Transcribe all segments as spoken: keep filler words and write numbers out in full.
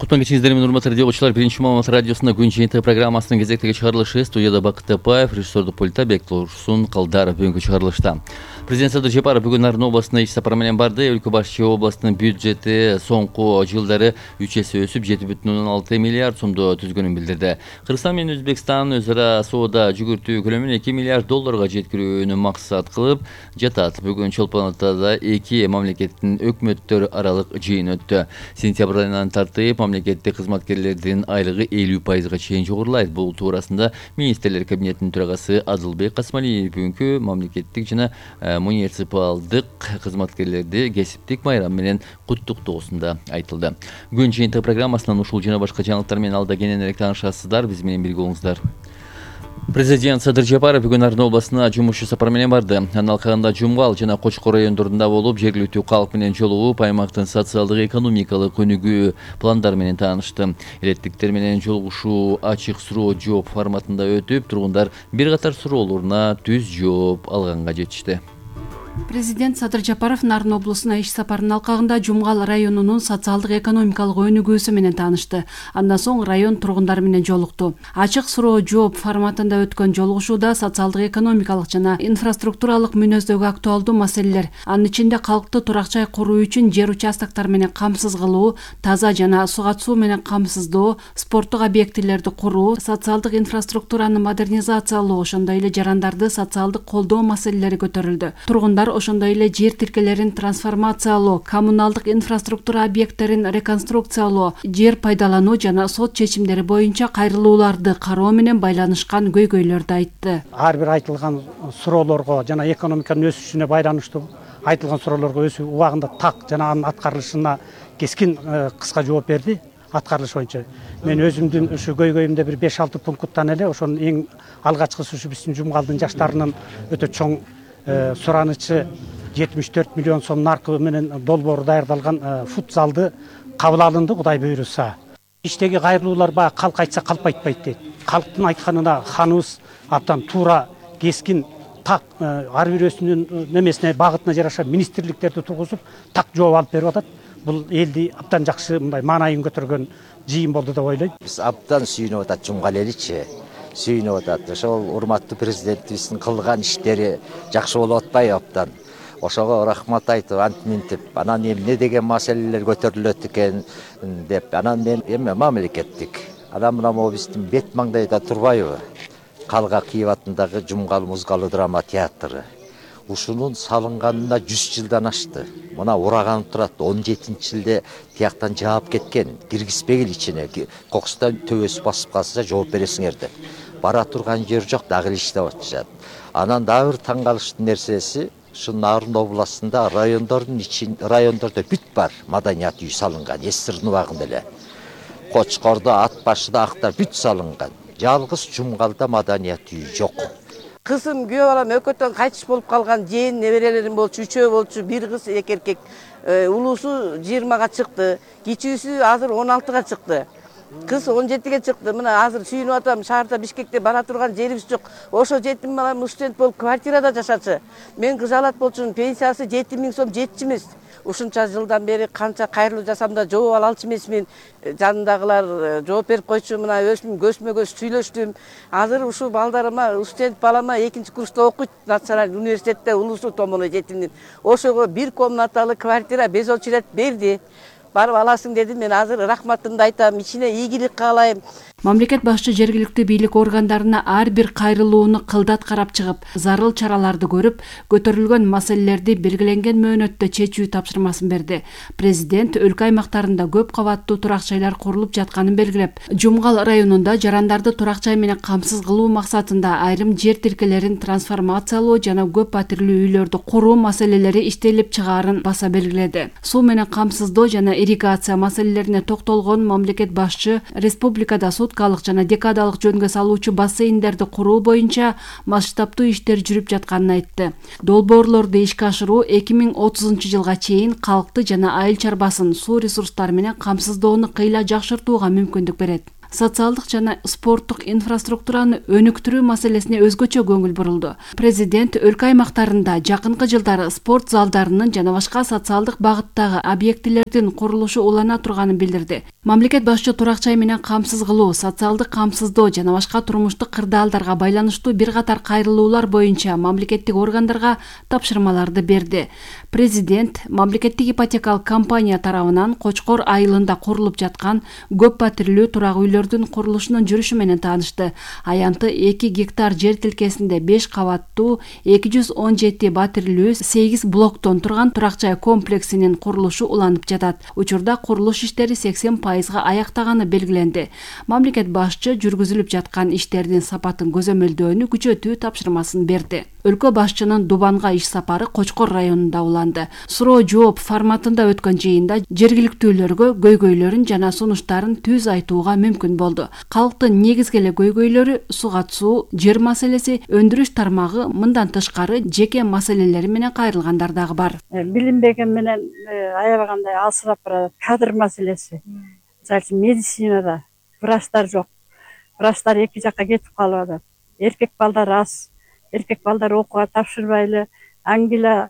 Кутман кечиңиздер менен урматтуу радиочулар, биринчи Маалымат радиосунда күн жыйынтыгы программасынын кезектеги чыгарылышы. Студияда Бакыт Тапаев, режиссердук пульта Бектурсун Калдаров. Бүгүнкү чыгарылышта президент Садыр Жапаров бүгүн Нарын областына иш сапары менен барды. Өлкө башчы областын бюджети соңку жылдары үч эсе өсүп жети бүтүн ондон алты миллиард сомду түзгөнүн билдирди. Кыргызстан менен Өзбекстан өз ара соода жүгүртүү көлөмүн эки миллиард долларга жеткирүүнү максат кылып жатат. Бүгүн Чолпон Атада эки мамлекеттин өкмөттөр аралык жыйын өттү. Сентябрь айынан тартып мамлекеттик кызматкерлердин айлыгы элүү пайызга чейин жогорулайт. Бул туурасында министрлер кабинетинин төрагасы Адылбек Касмалиев бүгүнкү мамлекеттик жана муниципалдык кызматкерлерди кесиптик майрам менен куттуктоосунда айтылды. Күн жыйынтыгы программасынан ушул жана башка жаңылыктар менен алда кененирээк таанышасыздар. Биз менен бирге болуңуздар. Президент Садыр Жапаров бүгүн Нарын областына жумуш сапары менен барды. Анын алкагында Жумгал жана Кочкор райондорунда болуп, жергиликтүү калк менен жолугуп, аймактын социалдык экономикалык өнүгүү пландары менен таанышты. Элеттиктер менен жолугушуу ачык суроо жооп форматында өтүп, тургундар бир катар суроолоруна түз жооп алганга жетишти. Президент Садыр Жапаров Нарын облусуна иш сапарынын алкагында Жумгал районунун социалдык экономикалык өнүгүүсү менен таанышты. Андан соң район тургундары менен жолукту. Ачык суроо жооп форматында өткөн жолугушууда социалдык экономикалык жана инфраструктуралык мүнөздөгү актуалдуу маселелер, анын ичинде калкты турак-жай куруу үчүн жер участоктор менен камсыз кылуу, таза жана сугат суу менен камсыздоо, спорттук объектилерди куруу, социалдык инфраструктураны модернизациялоо, ошондой эле жарандарды социалдык колдоо маселелери көтөрүлдү. Тургундар ошондой эле жер тиркелерин трансформациялоо, коммуналдык инфраструктура объекттерин реконструкциялоо, жер пайдалануу жана сот чечимдери боюнча кайрылууларды кароо менен байланышкан көйгөйлөрдү айтты. Ар бир айтылган суроолорго жана экономиканын өсүшүнө байланыштуу айтылган суроолорго өз убагында так жана анын аткарылышына кескин кыска жооп берди. Аткарылыш боюнча мен өзүмдүн ушу көйгөйүмдө бир беш алты пункттан эле ошонун эң алгачкысы ушу биздин Жумгалдын жаштарынын өтө чоң суранычы жетимиш төрт миллион сом наркы менен долбоору даярдалган футзалды кабыл алынды, Кудай буйруса. Иштеги кайрылуулар баягы калк айтса калп айтпайт дейт. Калктын айтканына ханыбыз абдан туура, кескин, так ар бирөөсүнүн немесине багытына жараша министрликтерди тургузуп так жооп алып берип атат. Бул элди абдан жакшы мындай маанайын көтөргөн жыйын болду деп ойлойм. Биз абдан сүйүнүп атат Жумгал эличи. Сүйүнүп атат. Ошол урматтуу президентибиздин кылган иштери жакшы болуп атпайбы абдан. Ошого рахмат айтып, антминтип, анан эмне деген маселелер көтөрүлөт экен деп, анан мен эме мамлекеттик. Анан мына могу биздин бет маңдайда турбайбы? Калга Кийип атындагы Жумгал музыкалдуу драма театры. Ушунун салынганына жүз жылдан ашты. Мына ураганып турат, он жетинчи жылда тияктан жаап кеткен, киргизбегил ичине, кокустан төбөсү басып калса жооп бересиңер деп. Бара турган жер жок, дагы иштеп атышат. Анан дагы бир таң калыштуу нерсеси, ушу Нарын областында райондордун ичин райондордо бүт бар маданият үй салынган, эсирдин убагында эле. Кочкордо, Ат башыда, Акта бүт салынган. Жалгыз Жумгалда маданият үй жок. Кызым күйөө балам өкөтөн кайтыш болуп калган, жээн неберелерим болчу, үчөө болчу, бир кыз эки эркек. Улуусу жыйырмага чыкты, кичүүсү азыр он алтыга чыкты. Кыз он жетиге чыкты. Мына азыр сүйүнүп атам, шаарда Бишкекте бара турган жерибиз жок. Ошо жетим балам студент болуп квартирада жашачы. Мен кыз алат болчумун, пенсиясы жети миң сом жетчү эмес. Ушунча жылдан бери канча кайрылуу жасам да жооп ала алчу эмесмин. Жанындагылар жооп берип койчу, мына өзүм көзмө көз сүйлөштүм. Азыр ушу балдарыма, студент балама экинчи курста окуйт, Националдык университетте улуусу томону жетимдин. Ошого бир комнаталы квартира без очередь берди. Барып аласың деди. Мен азыр рахматымды айтам, ичине ийгилик каалайм. Мамлекет башчы жергиликтүү бийлик органдарына ар бир кайрылууну кылдат карап чыгып, зарыл чараларды көрүп, көтөрүлгөн маселелерди белгиленген мөөнөттө чечүү тапшырмасын берди. Президент өлкө аймактарында көп кабаттуу турак-жайлар курулуп жатканын белгилеп, Жумгал районунда жарандарды турак-жай менен камсыз кылуу максатында айрым жер тиркелерин трансформациялоо жана көп патирлүү үйлөрдү куруу маселелери иштелип чыгаарын баса белгиледи. Суу менен камсыздоо жана ирригация маселелерине токтолгон мамлекет башчы республикада суткалык жана декадалык жөнгө салуучу бассейндерди куруу боюнча масштабтуу иштер жүрүп жатканын айтты. Долбоорлорду ишке ашыруу эки миң отузунчу жылга чейин калкты жана айыл чарбасын суу ресурстары менен камсыздоону кыйла жакшыртууга мүмкүндүк берет. социалдык жана спорттук инфраструктураны өнүктүрүү маселесине өзгөчө көңүл бурулду. Президент өлкө аймактарында жакынкы жылдары спорт залдарынын жана башка социалдык багыттагы объектилердин курулушу улана турганын билдирди. Мамлекет башчы турак-жай менен камсыз кылуу, социалдык камсыздоо жана башка турмуштук кырдаалдарга байланыштуу бир катар кайрылуулар боюнча мамлекеттик органдарга тапшырмаларды берди. Президент мамлекеттик ипотекалык компания тарабынан Кочкор айылында курулуп жаткан көп патирлүү турак үйлөрдүн курулушунун жүрүшү менен таанышты. Аянты эки гектар жер тилкесинде беш кабаттуу эки жүз он жети батирлүү сегиз блоктон турган турак-жай комплексинин курулушу уланып жатат. Учурда курулуш иштери сексен пайызга аяктаганы белгиленди. Мамлекет башчы жүргүзүлүп жаткан иштердин сапатын көзөмөлдөөнү күчөтүү тапшырмасын берди. Өлкө башчынын Дубанга иш сапары Кочкор районунда уланды. Суроо жооп форматында өткөн жыйында жергиликтүүлөргө көйгөйлөрүн жана сунуштарын түз айтууга мүмкүн болду. Калктын негизги эле көйгөйлөрү суга суу, жер маселеси, өндүрүш тармагы, мындан тышкары жеке маселелери менен кайрылгандар дагы бар. Билинбеген менен аябагандай алсырап барат. Кадр маселеси. Мисалы медицинада врачтар жок. Врачтар эки жакка кетип калып атат. Эркек балдар аз. Эркек балдар окууга тапшырбайлы, Англия,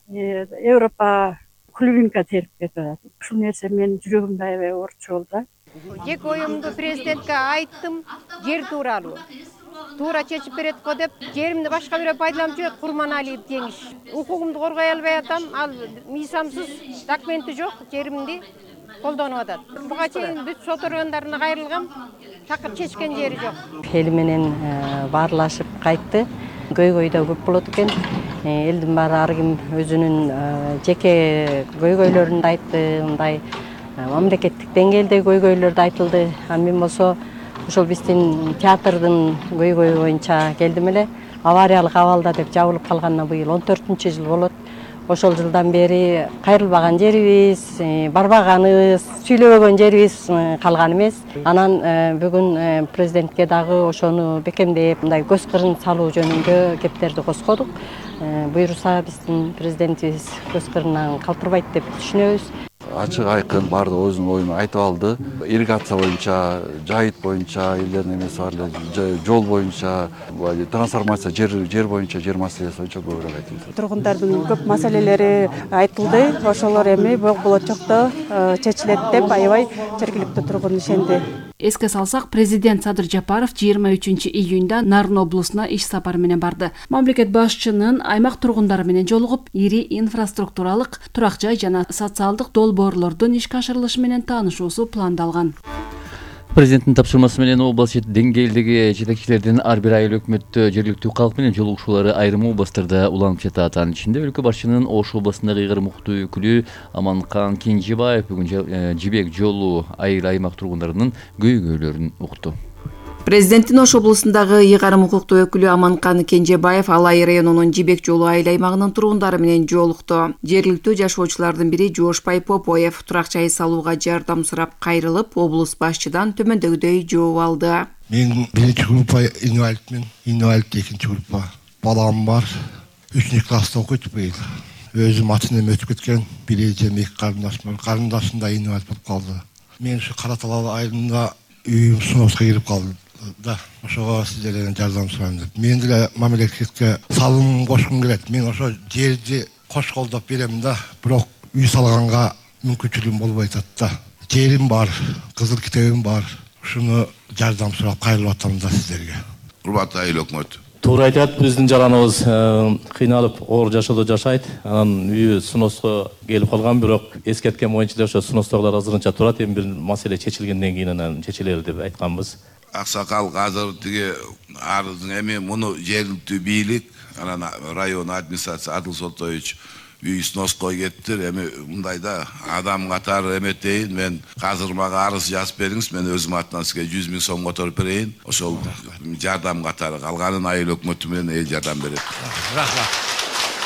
Европа клубинка терип кетип атат. Ушул нерсе менин жүрөгүмдү аябай оорутчу болду. Жеке оюмду президентке айттым, жер тууралуу. Туура чечип берет го деп, жеримди башка бирөө пайдаланып жүрөт, Курманалиев Жеңиш. Укугумду коргой албай атам, ал мыйзамсыз документи жок жеримди колдонуп атат. Буга чейин бүт сот органдарына кайрылгам, такыр чечкен жери жок. Эл менен баарлашып кайтты. Көйгөй да көп болот экен. Элдин баары ар ким өзүнүн жеке көйгөйлөрүн да айтты, мындай мамлекеттик деңгээлдеги көйгөйлөр да айтылды. А мен болсо ошол биздин театрдын көйгөйү боюнча келдим эле. Авариялык абалда деп жабылып калганына быйыл он төртүнчү жыл болот. Ошол жылдан бери кайрылбаган жерибиз, барбаганыбыз, сүйлөбөгөн жерибиз калган эмес. Анан бүгүн президентке дагы ошону бекемдеп, мындай көз кырын салуу жөнүндө кептерди коскодук. Буйруса биздин президентибиз көз кырынан калтырбайт деп түшүнөбүз. Ачык айкын баардыгы өзүнүн оюн айтып алды. Ирригация боюнча, жайыт боюнча, элдердин эмеси бар эле, жол боюнча, трансформация жер жер боюнча, жер маселеси боюнча көбүрөөк айтылды. Тургундардын көп маселелери айтылды. Ошолор эми болочокто чечилет деп аябай жергиликтүү тургун ишенди. Эске салсак, президент Садыр Жапаров жыйырма үчүнчү июнда Нарын облусуна иш сапары менен барды. Мамлекет башчынын аймак тургундары менен жолугуп, ири инфраструктуралык, турак-жай жана социалдык долбоорлордун ишке ашырылышы менен таанышуусу пландалган. Президенттин тапшырмасы менен область деңгээлдеги жетекчилердин ар бир айыл өкмөттө жергиликтүү калк менен жолугушуулары айрым областтарда уланып жатат. Анын ичинде өлкө башчынын Ош областындагы ыйгыр муктуу өкүлү Аманкан Кенжебаев бүгүн Жибек жолу айыл аймак тургундарынын көйгөйлөрүн укту. Президенттин Ош облусундагы ыйгарым укуктуу өкүлү Аманкан Кенжебаев Алай районунун Жибек жолу айыл аймагынын тургундары менен жолукту. Жергиликтүү жашоочулардын бири Жошпай Попоев турак-жай салууга жардам сурап кайрылып, облус башчыдан төмөндөгүдөй жооп алды. Мен биринчи группа инвалидмин, инвалид экинчи группа. Балам бар, үчүнчү класста окуйт быйыл. Өзүм атынан өтүп кеткен, бир эжем эки карындашым бар. Карындашым да инвалид болуп калды. Мен ушу Кара Талал айылында үйүм сунокко кирип калды. Да, ошого сиздерден жардам сурайм деп. Мен деле мамлекетке салым кошкум келет. Мен ошо жерди кош колдоп берем да, бирок үй салганга мүмкүнчүлүгүм болбой атат да. Жерим бар, кызыл китебим бар. Ушуну жардам сурап кайрылып атам да сиздерге. Урматтуу айыл өкмөт. Туура айтат, биздин жараныбыз кыйналып оор жашоодо жашайт. Анан үйү суноско келип калган, бирок эскерткен боюнча ошо суностогулар азырынча турат. Эми бир маселе чечилгенден кийин анан чечилер деп айтканбыз. Аксакал азыр тиги арыздын эми муну жергиликтүү бийлик, анан район администрация Адыл Солтоевич үй сноско кеттир. Эми мындайда адам катары эметейин, мен азыр мага арыз жазып бериңиз, мен өзүм атынан сизге жүз миң сом которуп берейин. Ошол жардам катары калганын айыл өкмөтү менен эл жардам берет.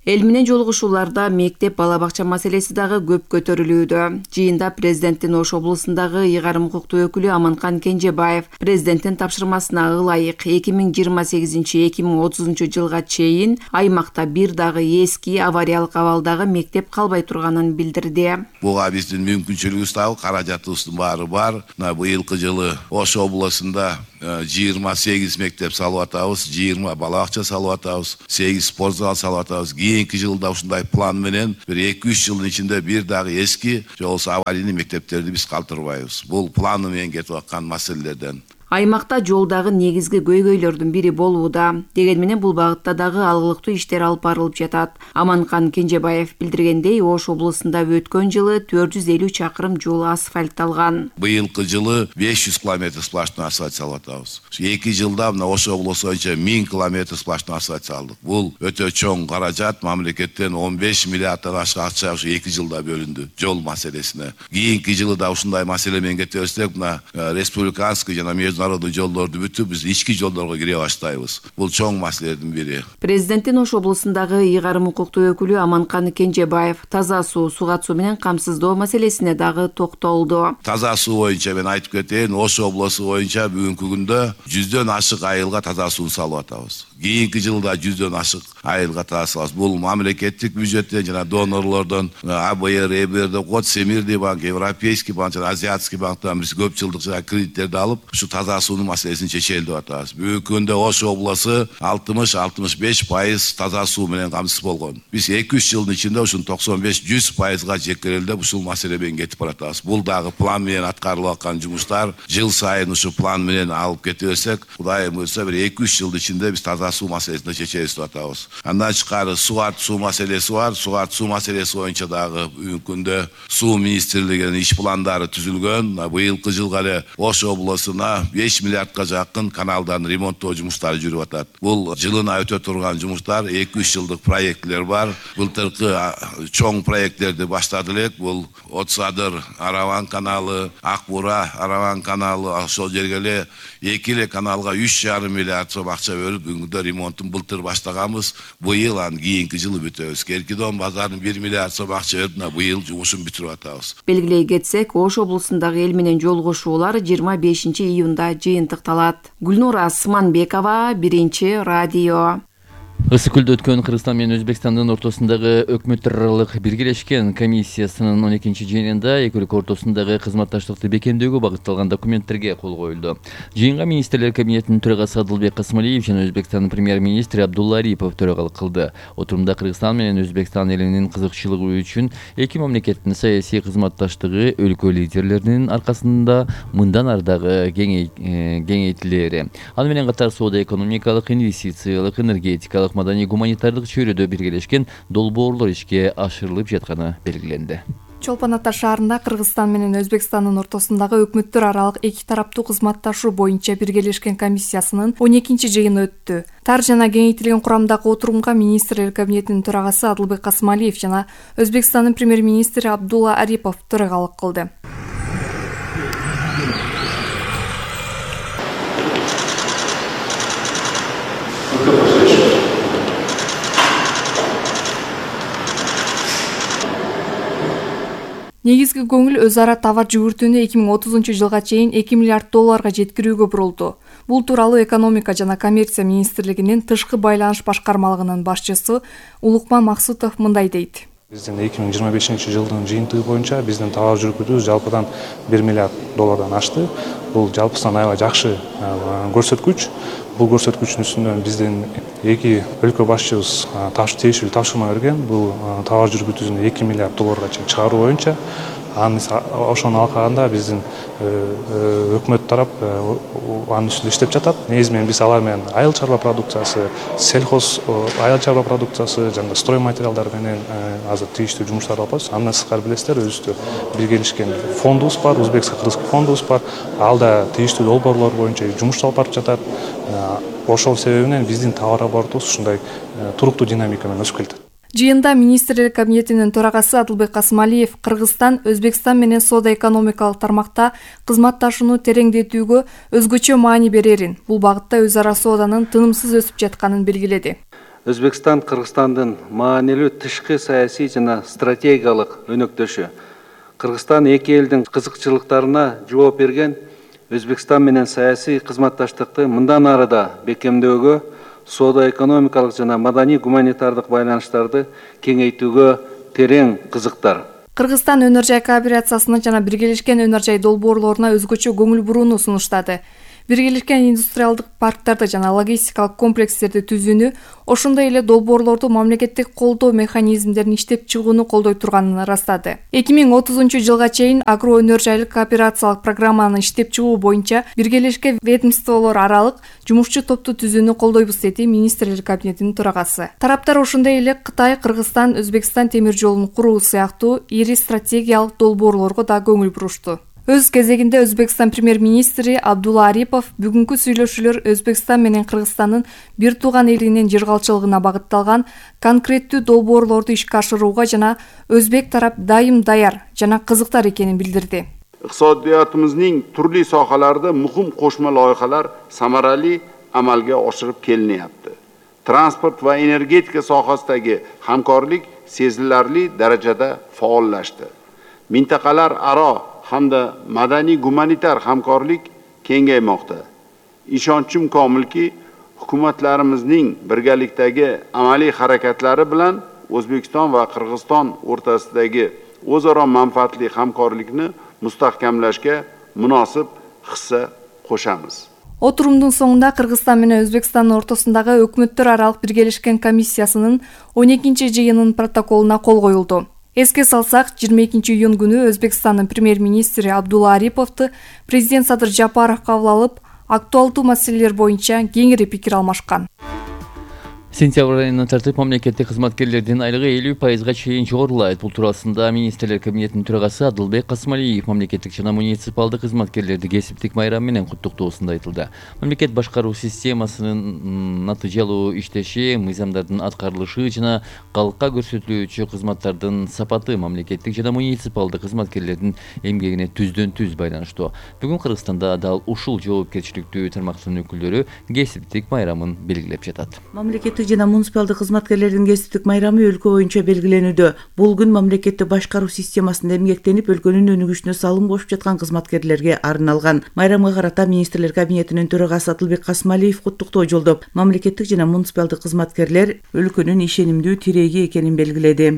Эл менен жолугушууларда мектеп бала бакча маселеси дагы көп көтөрүлүүдө. Жыйында президенттин Ош облусундагы ыйгарым укуктуу өкүлү Аманкан Кенжебаев президенттин тапшырмасына ылайык эки миң жыйырма сегизинчи эки миң отузунчу жылга чейин аймакта бир дагы эски авариялык абалдагы мектеп калбай турганын билдирди. Буга биздин мүмкүнчүлүгүбүз табыл, каражатыбыздын баары бар. Быйылкы жылы Ош облусунда жыйырма сегиз мектеп салып атабыз, жыйырма бала бакча салып атабыз, сегиз спорт зал салып атабыз. Кийинки жылда ушундай план менен бир эки үч жылдын ичинде бир дагы эски же болбосо аварийный мектептерди биз калтырбайбыз. Бул планы менен кетип аткан маселелерден. Аймакта жолдагы негизги көйгөйлөрдүн бири болууда. Деген менен бул багытта дагы алгылыктуу иштер алып барылып жатат. Аманкан Кенжебаев билдиргендей, Ош облусунда өткөн жылы төрт жүз элүү чакырым жол асфальтталган. Быйылкы жылы беш жүз километр сплошной асфальт салып атабыз. эки жылда мына Ош облусу боюнча миң километр сплошной асфальт салдык. Бул өтө чоң каражат, мамлекеттен он беш миллиарддан ашык акча ушу эки жылда бөлүндү жол маселесине. Кийинки жылы да ушундай маселе менен кете берсек, мына республиканский жана народный жолдорду бүтүп, биз ички жолдорго кире баштайбыз. Бул чоң маселелердин бири. Президенттин Ош облусундагы ыйгарым укуктуу өкүлү Аманкан Кенжебаев таза суу, суга суу менен камсыздоо маселесине дагы токтолду. Таза суу боюнча мен айтып кетейин, Ош облусу боюнча бүгүнкү күндө жүздөн ашык айылга таза суу салып атабыз. Кийинки жылда жүздөн ашык айылга таза салабыз. Бул мамлекеттик бюджеттен жана донорлордон А Б Р, Э Б Р'де, Кот Всемирный банк, Европейский банк жана Азиатский банктан биз көп жылдык жана кредиттерди алып, ушу таза суунун маселесин чечели деп атабыз. Бүгүнкү күндө Ош облусу алтымыш алтымыш беш пайыз таза суу менен камсыз болгон. Биз эки үч жылдын ичинде ушун токсон беш жүз пайызга жеткирелдеп ушул маселе менен кетип баратабыз. Бул дагы план менен аткарылып аткан жумуштар. Жыл сайын ушу план менен алып кете берсек, Кудай буйрса бир эки үч жылдын ичинде биз таза суу маселесин чечебиз деп атабыз. Андан тышкары сууарт суу маселеси бар. Сууарт суу маселеси боюнча дагы бүгүнкү күндө суу министрлигинин иш пландары түзүлгөн. Быйылкы жылга эле Ош облусуна беш миллиардка жакын каналдардын ремонттоо жумуштары жүрүп атат. Бул жылына өтө турган жумуштар, эки үч жылдык проекттер бар. Былтыркы чоң проекттерди баштады элек. Бул Отсадыр Араван каналы, Акбура Араван каналы, ошол жерге эле эки эле каналга үч жарым миллиард сом акча бөлүп, бүгүндө ремонтун былтыр баштаганбыз. Быйыл ан кийинки жылы бүтөбүз. Керкидон базарын бир миллиард сом акча берип, быйыл жумушун бүтүрүп атабыз. Белгилей кетсек, Ош облусундагы эл менен жолугушуулар жыйырма бешинчи июнда жыйынтыкталат. Гүлнура Асманбекова, Биринчи радио. Ысык күлдө өткөн Кыргызстан менен Өзбекстандын ортосундагы өкмөттөр аралык биргелешкен комиссиясынын он экинчи жыйынында эки өлкө ортосундагы кызматташтыкты бекемдөөгө багытталган документтерге кол коюлду. Жыйынга министрлер кабинетинин төрагасы Адылбек Касмалиев жана Өзбекстандын премьер-министри Абдулла Арипов төрагалык кылды. Отурумда Кыргызстан менен Өзбекстан элинин кызыкчылыгы үчүн эки мамлекеттин саясий кызматташтыгы өлкө лидерлеринин аркасында мындан ары дагы кеңейтилери. Аны менен катар соода-экономикалык, инвестициялык, энергетикалык, маданий гуманитардык чөйрөдө биргелешкен долбоорлор ишке ашырылып жатканы белгиленди. Чолпон Ата шаарында Кыргызстан менен Өзбекстандын ортосундагы өкмөттөр аралык эки тараптуу кызматташуу боюнча биргелешкен комиссиясынын он экинчи жыйыны өттү. Тар жана кеңейтилген курамдагы отурумга министрлер кабинетинин төрагасы Адылбек Касмалиев жана Өзбекстандын премьер-министри Абдулла Арипов төрагалык кылды. Негизги көңүл өз ара товар жүгүртүүнү эки миң отузунчу жылга чейин эки миллиард долларга жеткирүүгө бурулду. Бул тууралуу экономика жана коммерция министрлигинин тышкы байланыш башкармалыгынын башчысы Улукман Максутов мындай дейт. Биздин эки миң жыйырма бешинчи жылдын жыйынтыгы боюнча биздин товар жүргүзүүбүз жалпыдан бир миллиард доллардан ашты. Бул жалпысынан аябай жакшы көрсөткүч. Бул көрсөткүчтүн үстүнөн биздин эки өлкө башчыбыз тиешелүү тапшырма берген. Бул товар жүргүзүүнү эки миллиард долларга чейин чыгаруу боюнча. Ошону алганда биздин өкмөт тарап анын үстүндө иштеп жатат. Негизи менен биз алар менен айыл чарба продукциясы, сельхоз айыл чарба продукциясы жана строй материалдар менен азыр тийиштүү жумуштар алып атабыз. Андан сырткары билесиздер, өзүбүздө биргелешкен фондубуз бар, өзбек-кыргызский фондубуз бар. Ал да тийиштүү долбоорлор боюнча жумуш алып барып жатат. Ошол себебинен биздин товар оборотубуз ушундай туруктуу динамика менен өсүп келет. Жыйында министрлер кабинетинин төрагасы Адылбек Касмалиев Кыргызстан Өзбекстан менен соода-экономикалык тармакта кызматташууну тереңдетүүгө өзгөчө маани берерин, бул багытта өз ара сооданын тынымсыз өсүп жатканын белгиледи. Өзбекстан Кыргызстандын маанилүү тышкы саясий жана стратегиялык өнөктөшү. Кыргызстан эки элдин кызыкчылыктарына жооп берген Өзбекстан менен саясий кызматташтыкты мындан ары да бекемдөөгө, соода-экономикалык жана маданий-гуманитардык байланыштарды кеңейтүүгө терең кызыктар. Кыргызстан өнөр жай кооперациясына жана биргелешкен өнөр жай долбоорлоруна өзгөчө көңүл бурууну сунуштады. Биргелешкен индустриалдык парктарды жана логистикалык комплекстерди түзүүнү, ошондой эле долбоорлорду мамлекеттик колдоо механизмдерин иштеп чыгууну колдой турганын ырастады. эки миң отузунчу жылга чейин агро өнөр жайлык кооперациялык программаны иштеп чыгуу боюнча биргелешкен ведомстволор аралык жумушчу топту түзүүнү колдойбуз, деди министрлер кабинетинин төрагасы. Тараптар ошондой эле Кытай, Кыргызстан, Өзбекстан темир жолун куруу сыяктуу ири стратегиялык долбоорлорго да көңүл бурушту. Өз кезегинде Өзбекстан премьер-министри Абдулла Арипов бүгүнкү сүйлөшүүлөр Өзбекстан менен Кыргызстандын бир тууган элинин жыргалчылыгына багытталган конкреттүү долбоорлорду ишке ашырууга жана өзбек тарап дайым даяр жана кызыктар экенин билдирди. Iqtisodiyotimizding turli sohalarida muhim qo'shma loyihalar samarali amalga oshirib kelinyapti. Transport va energetika sohasidagi hamkorlik sezilarli darajada faollashdi. Mintaqalar aro hamda madaniy gumanitar hamkorlik kengaymoqda. Ishonchim komilki, hukumatlarimizning birgalikdagi amaliy harakatlari bilan O'zbekiston va Qirg'iziston o'rtasidagi o'zaro manfaatli hamkorlikni mustahkamlashga munosib hissa qo'shamiz. Отурумдун соңунда Кыргызстан менен Өзбекстандын ортосундагы өкмөттөр аралык биргелешкен комиссиясынын он экинчи жыйынынын протоколуна кол коюлду. Эске салсак, жыйырма экинчи июнь күнү Өзбекстандын премьер-министри Абдулла Ариповду президент Садыр Жапаров кабыл алып, актуалдуу маселелер боюнча кеңири пикир алмашкан. Сентябрь айынан тартып мамлекеттик кызматкерлердин айлыгы элүү пайызга чейин жогорулайт. Бул туурасында министрлер кабинетинин төрагасы Адылбек Касмалиев мамлекеттик жана муниципалдык кызматкерлерди кесиптик майрам менен куттуктоосунда айтылды. Мамлекет башкаруу системасынын натыйжалуу иштеши, мыйзамдардын аткарылышы жана калкка көрсөтүлүүчү кызматтардын сапаты мамлекеттик жана муниципалдык кызматкерлердин эмгегине түздөн түз байланыштуу. Бүгүн Кыргызстанда дал ушул жоопкерчиликтүү тармактын өкүлдөрү кесиптик майрамын белгилеп жатат. Мамлекеттик жана муниципалдык кызматкерлердин кесиптик майрамы өлкө боюнча белгиленүүдө. Бул күн мамлекеттик башкаруу системасында эмгектенип, өлкөнүн өнүгүшүнө салым кошуп жаткан кызматкерлерге арналган. Майрамга карата министрлер кабинетинин төрагасы Адылбек Касмалиев куттуктоо жолдоп, мамлекеттик жана муниципалдык кызматкерлер өлкөнүн ишенимдүү тиреги экенин белгиледи.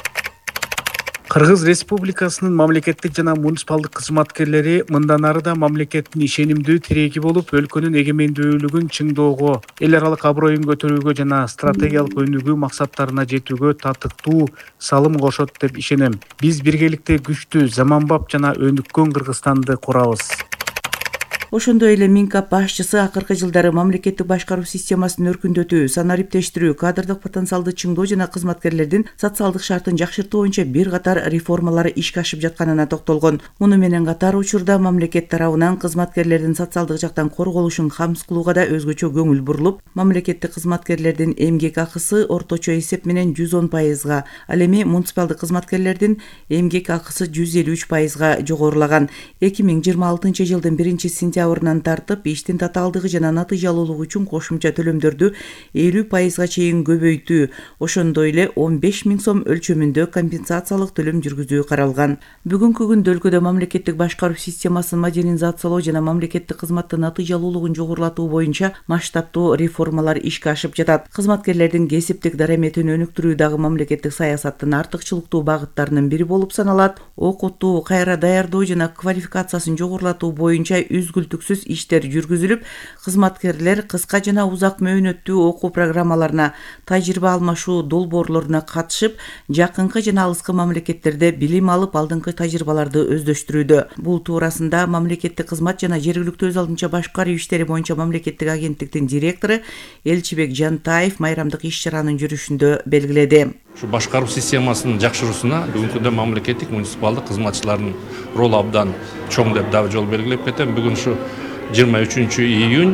Кыргыз Республикасынын мамлекеттик жана муниципалдык кызматкерлери мындан ары да мамлекеттин ишенимдүү тиреги болуп, өлкөнүн эгемендүүлүгүн чыңдоого, эл аралык аброюн көтөрүүгө жана стратегиялык өнүгүү максаттарына жетүүгө татыктуу салым кошот деп ишенем. Биз биргеликте күчтүү, заманбап жана өнүккөн Кыргызстанды курабыз. Ошондой эле Минкап башчысы акыркы жылдары мамлекеттик башкаруу системасын өркүндөтүү, санариптештирүү, кадрдык потенциалды чыңдоо жана кызматкерлердин социалдык шартын жакшыртуу боюнча бир катар реформалар ишке ашып жатканына токтолгон. Муну менен катар учурда мамлекет тарабынан кызматкерлердин социалдык жактан корголушун камсыз кылууга да өзгөчө көңүл бурулуп, мамлекеттик кызматкерлердин эмгек акысы орточо эсеп менен жүз он пайызга, ал эми муниципалдык кызматкерлердин эмгек акысы жүз элүү үч пайызга жогорулаган. эки миң жыйырма алтынчы жылдын биринчи сентябрынан тартып, иштин татаалдыгы жана натыйжалуулугу үчүн кошумча төлөмдөрдү элүү пайызга чейин көбөйтүү, ошондой эле он беш миң сом өлчөмүндө компенсациялык төлөм жүргүзүү каралган. Бүгүнкү күндө өлкөдө мамлекеттик башкаруу системасын модернизациялоо жана мамлекеттик кызматтын натыйжалуулугун жогорулатуу боюнча масштабтуу реформалар ишке ашып жатат. Кызматкерлердин кесиптик дараметин өнүктүрүү дагы мамлекеттик саясаттын артыкчылыктуу багыттарынын бири болуп саналат. Окутуу, кайра даярдоо жана квалификациясын жогорулатуу боюнча үзгүлтүксүз иштер жүргүзүлүп, кызматкерлер кыска жана узак мөөнөттүү окуу программаларына, тажрыйба алмашуу долбоорлоруна катышып, жакынкы жана алыскы мамлекеттерде билим алып, алдыңкы тажрыйбаларды өздөштүрүүдө. Бул туурасында мамлекеттик кызмат жана жергиликтүү өз алдынча башкаруу иштери боюнча мамлекеттик агенттиктин директору Элчибек Жантаев майрамдык иш-чаранын жүрүшүндө белгиледи. Şu башкаруу системасынын жакшыруусуна бүгүнкү күндө мамлекеттик муниципалдык кызматчылардын ролу абдан чоң деп дагы жол белгилеп кетем. Бүгүн ушу жыйырма үчүнчү июнь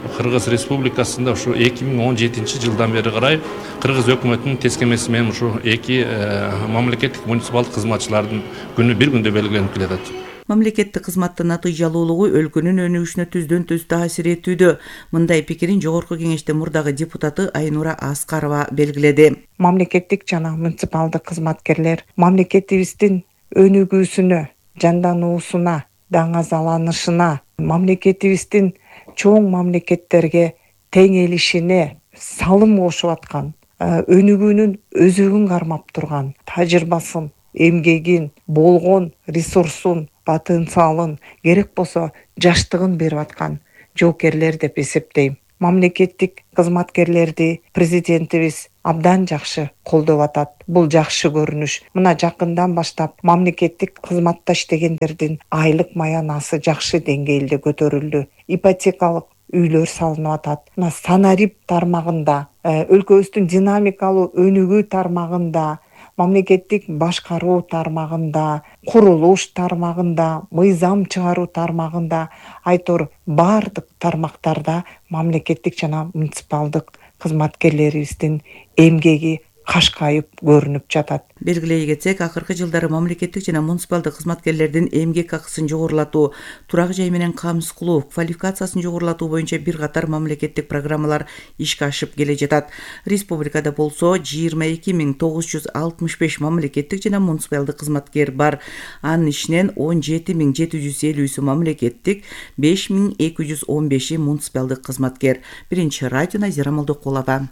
Кыргыз Республикасында ушу эки миң он жетинчи жылдан бери карай Кыргыз өкмөтүнүн тескемеси менен ушу эки мамлекеттик муниципалдык кызматчылардын күнү бир күндө белгиленип келатат. Мамлекеттик кызматтын натыйжалуулугу өлкөнүн өнүгүшүнө түздөн түз таасир этүүдө. Мындай пикирин Жогорку Кеңештин мурдагы депутаты Айнура Аскарова белгиледи. Мамлекеттик жана муниципалдык кызматкерлер мамлекетибиздин өнүгүүсүнө, жандануусуна, даңазаланышына, мамлекетибиздин чоң мамлекеттерге теңелишине салым кошуп аткан, өнүгүүнүн өзөгүн кармап турган тажрыйбасын, эмгегин, болгон ресурсун, потенциалын, керек болсо жаштыгын берип аткан жоокерлер деп эсептейм. Мамлекеттик кызматкерлерди президентибиз абдан жакшы колдоп атат. Бул жакшы көрүнүш. Мына жакындан баштап мамлекеттик кызматта иштегендердин айлык маянасы жакшы деңгээлде көтөрүлдү. Ипотекалык үйлөр салынып атат. Мына санарип тармагында, өлкөбүздүн динамикалуу өнүгүү тармагында, мамлекеттик башкаруу тармагында, курулуш тармагында, мыйзам чыгаруу тармагында, айтор бардык тармактарда мамлекеттик жана муниципалдык кызматкерлерибиздин эмгеги кашкайып көрүнүп жатат. Белгилей кетсек, акыркы жылдары мамлекеттик жана муниципалдык кызматкерлердин эмгек акысын жогорулатуу, турак жай менен камсыз кылуу, квалификациясын жогорулатуу боюнча бир катар мамлекеттик программалар ишке ашып келе жатат. Республикада болсо жыйырма эки миң тогуз жүз алтымыш беш мамлекеттик жана муниципалдык кызматкер бар. Анын ичинен он жети миң жети жүз элүүсү мамлекеттик, беш миң эки жүз он беши муниципалдык кызматкер. Биринчи радио Назира Молдокулова.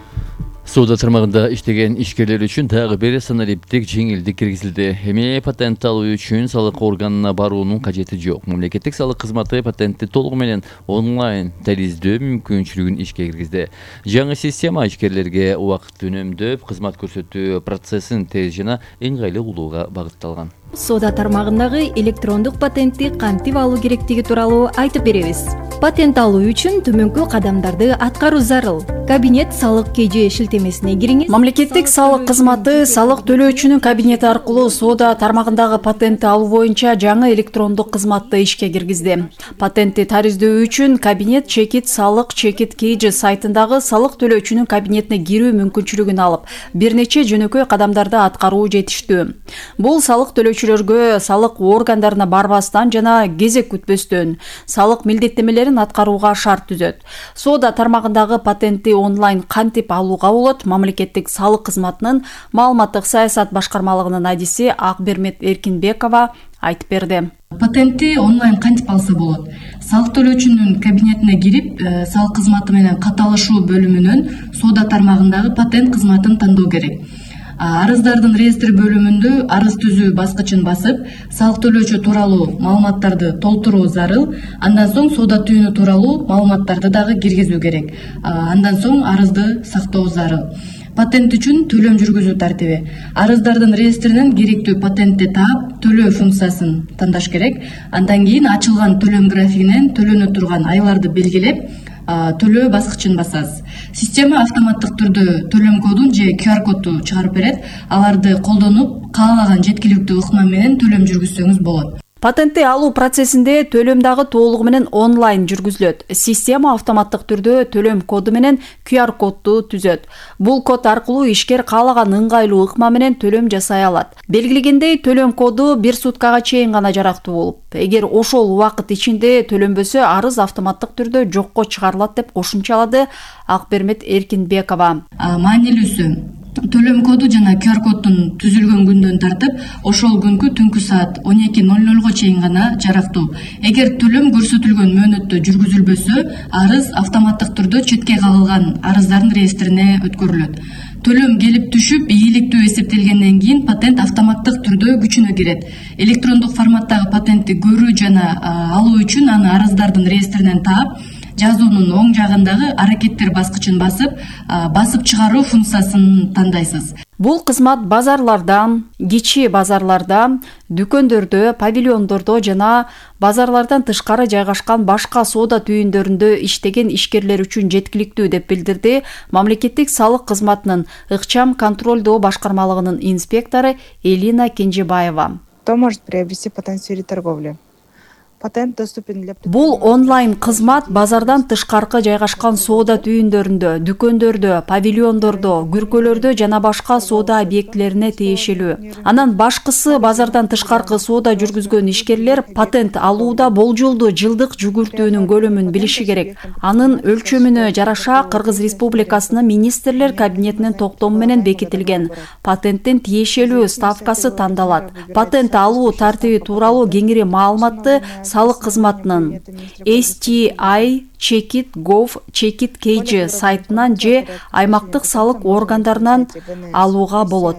Соода тармагында иштеген ишкерлер үчүн дагы бир санариптик жеңилдик киргизилди. Эми патент алуу үчүн салык органына баруунун кажети жок. Мамлекеттик салык кызматы патентти толугу менен онлайн тализдөө мүмкүнчүлүгүн ишке киргизди. Жаңы система ишкерлерге убакыт үнөмдөп, кызмат көрсөтүү процессин тез жана ыңгайлуу кылууга багытталган. Соода тармагындагы электрондук патентти кантип алуу керектиги тууралуу айтып беребиз. Патент алуу үчүн төмөнкү кадамдарды аткаруу зарыл. Кабинет салык КЖ шилтемесине кириңиз. Мамлекеттик салык кызматы салык төлөөчүнүн кабинети аркылуу соода тармагындагы патентти алуу боюнча жаңы электрондук кызматты ишке киргизди. Патентти тариздөө үчүн кабинет чекит салык чекит КЖ сайтындагы салык төлөөчүнүн кабинетине кирүү мүмкүнчүлүгүн алып, бир нече жөнөкөй кадамдарды аткаруу жетиштүү. Бул салык төлөөчүлөргө салык органдарына барбастан жана кезек күтпөстөн салык милдеттемелерин аткарууга шарт түзөт. Соода тармагындагы патентти онлайн кантип алууга болот? Мамлекеттик салык кызматынын маалыматтык саясат башкармалыгынын адиси Акбермет Эркинбекова айтып берди. Патентти онлайн кантип алса болот? Салык төлөөчүнүн кабинетине кирип, салык кызматы менен катталышуу бөлүмүнөн соода тармагындагы патент кызматын тандоо керек. Арыздардын реестр бөлүмүндө арыз түзүү баскычын басып, салык төлөөчү тууралуу маалыматтарды толтуруу зарыл. Андан соң соода түйүнү тууралуу маалыматтарды дагы киргизүү керек. Андан соң арызды сактоо зарыл. Патент үчүн төлөм жүргүзүү тартиби. Арыздардын реестринен керектүү патентти таап, төлөө функциясын тандаш керек. Андан кийин ачылган төлөм графигинен төлөнө турган айларды белгилеп, төлөө баскычын басасыз. Система автоматтык түрдө төлөм кодун же ку ар кодду чыгарып берет. Аларды колдонуп, каалаган жеткиликтүү ыкма менен төлөм жүргүзсөңүз болот. Патентти алуу процессинде төлөм дагы толугу менен онлайн жүргүзүлөт. Система автоматтык түрдө төлөм коду менен ку ар кодду түзөт. Бул код аркылуу ишкер каалаган ыңгайлуу ыкма менен төлөм жасай алат. Белгилегендей, төлөм коду бир суткага чейин гана жарактуу болуп, эгер ошол убакыт ичинде төлөнбөсө, арыз автоматтык түрдө жокко чыгарылат деп кошумчалады Акбермет Эркинбекова. Маанилүүсү, төлөм коду жана ку ар коддун түзүлгөн күндөн тартып, ошол күнкү түнкү саат он эки ноль нольго чейин гана жарактуу. Эгер төлөм көрсөтүлгөн мөөнөттө жүргүзүлбөсө, арыз автоматтык түрдө четке кагылган арыздардын реестрине өткөрүлөт. Төлөм келип түшүп, ийгиликтүү эсептелгенден кийин патент автоматтык түрдө күчүнө кирет. Электрондук форматтагы патентти көрүү жана алуу үчүн аны арыздардын реестринен таап, жазуунун оң жагындагы аракеттер баскычын басып, басып чыгаруу функциясын тандайсыз. Бул кызмат базарлардан, кичи базарларда, дүкөндөрдө, павильондордо жана базарлардан тышкары жайгашкан башка соода түйүндөрүндө иштеген ишкерлер үчүн жеткиликтүү деп билдирди Мамлекеттик салык кызматынын ыкчам контролдоо башкармалыгынын инспектору Элина Кенжебаева. Кто может приобрести патент в сфере торговли? патент доступен для Бул онлайн кызмат базардан тышкаркы жайгашкан соода түйүндөрүндө, дүкөндөрдө, павильондордо, күркөлөрдө жана башка соода объектилерине тиешелүү. Анан башкысы базардан тышкаркы соода жүргүзгөн ишкерлер патент алууда болжолдуу жылдык жүгүртүүнүн көлөмүн билиши керек. Анын өлчөмүнө жараша Кыргыз Республикасынын министрлер кабинетинин токтому менен бекитилген патенттин тиешелүү ставкасы тандалат. Патент алуу тартиби тууралуу кеңири маалыматты салык кызматынын эс ти ай чекит гов чекит kg сайтынан же аймактык салык органдарынан алууга болот.